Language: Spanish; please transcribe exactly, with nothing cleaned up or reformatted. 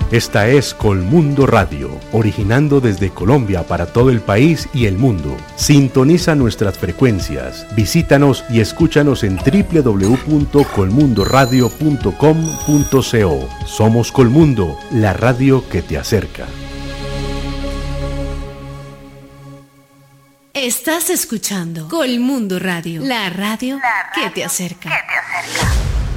Esta es Colmundo Radio, originando desde Colombia para todo el país y el mundo. Sintoniza nuestras frecuencias, visítanos y escúchanos en doble u doble u doble u punto colmundo radio punto com punto co. Somos Colmundo, la radio que te acerca. Estás escuchando Colmundo Radio, la radio, la radio que te acerca. Que te acerca.